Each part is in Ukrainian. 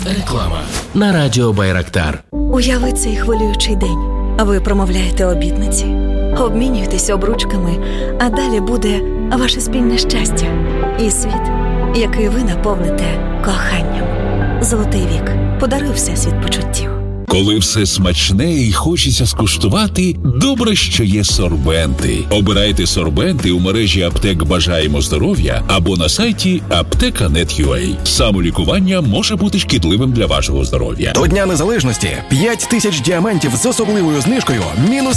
Реклама на радіо Байрактар. Уяви цей хвилюючий день. Ви промовляєте обітниці, обмінюєтесь обручками, а далі буде ваше спільне щастя і світ, який ви наповните коханням. Золотий вік. Подаруй всесвіт почуттів. Коли все смачне і хочеться скуштувати, добре, що є сорбенти. Обирайте сорбенти у мережі аптек «Бажаємо здоров'я» або на сайті apteka.net.ua. Самолікування може бути шкідливим для вашого здоров'я. До Дня Незалежності 5000 діамантів з особливою знижкою мінус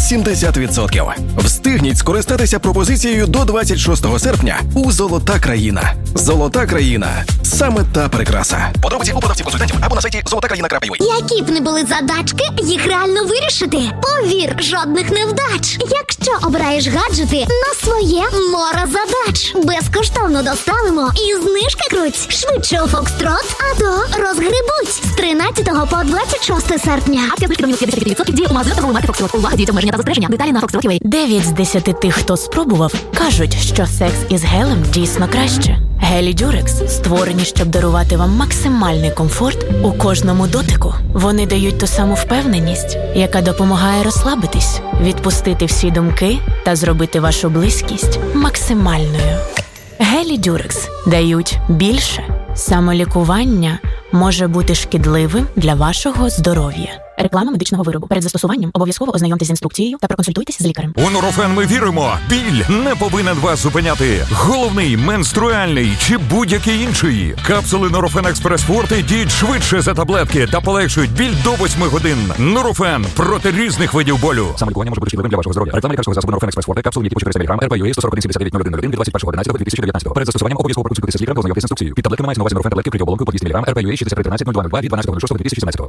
70%. Встигніть скористатися пропозицією до 26 серпня у «Золота країна». «Золота країна» – саме та прикраса. Подробиці у продавців-консультантів або на сайті zolotakraina.ua. Які б не були задачки, їх реально вирішити. Повір, жодних невдач. Якщо обираєш гаджети на своє море задач. Безкоштовно доставимо і знижки круть. Швидше у Фокстрот, а то розгребуть. З 13 по 26 серпня. Акція знижки до мінус 50% діє у магазинах торгової марки Фокстрот. Увага, діють обмеження та застереження. Деталі на Фокстрот.ua. 9 з 10 тих, хто спробував, кажуть, що секс із гелем дійсно краще. Гелі Дюрекс створені, щоб дарувати вам максимальний комфорт у кожному дотику. Вони дають ту саму впевненість, яка допомагає розслабитись, відпустити всі думки та зробити вашу близькість максимальною. Гелі Дюрекс дають більше. Самолікування може бути шкідливим для вашого здоров'я. Реклама медичного виробу. Перед застосуванням обов'язково ознайомтесь з інструкцією та проконсультуйтесь з лікарем. У Нурофен ми віримо. Біль не повинен вас зупиняти. Головний, менструальний чи будь-який інший. Капсули Нурофен Експрес Форте діють швидше за таблетки та полегшують біль до 8 годин. Нурофен проти різних видів болю. Самолікування може бути шкідливим для вашого здоров'я. Реклама лікарського засобу Нурофен Експрес Форте. Капсули є 400 мг. РПЮ 141 від 21.11.2019. Перед застосуванням обов'язково проконсультуйтесь з лікарем та ознайомтесь з інструкцією. Під таблетками мається на увазі Нурофен таблетки при оболонку по 200 мг. РПЮ 6313.02.02 від 12.06.2017.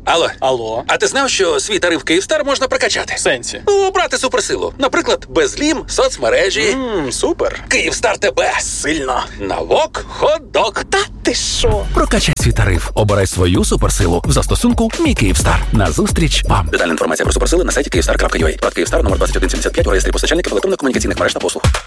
Алло. А ти знав, що свій тариф Київстар можна прокачати? В сенсі? Обрати суперсилу. Наприклад, безлім, соцмережі. Супер. Київстар тебе. Сильно. Навок, хот-дог. Та ти що? Прокачай свій тариф. Обирай свою суперсилу в застосунку «Мій Київстар». Назустріч вам. Детальна інформація про суперсили на сайті kyivstar.ua. Прод Київстар номер 2175 у реєстрі постачальників електронно-комунікаційних мереж та послуг.